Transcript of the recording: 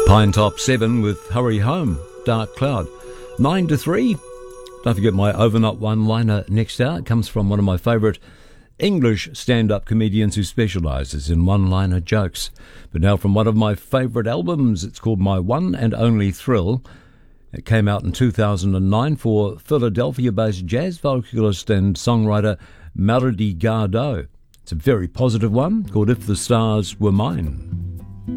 Pine Top 7 with Hurry Home, Dark Cloud. 9 to 3. Don't forget my overnight one-liner next hour. It comes from one of my favourite English stand-up comedians who specialises in one-liner jokes. But now from one of my favourite albums. It's called My One and Only Thrill. It came out in 2009 for Philadelphia-based jazz vocalist and songwriter Melody Gardot. It's a very positive one called If the Stars Were Mine.